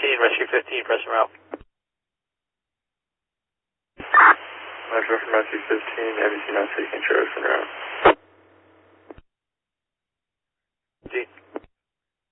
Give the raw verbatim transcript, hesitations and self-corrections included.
fifteen, rescue fifteen, press en route. Metro from rescue fifteen, A B C nine six, control, en route.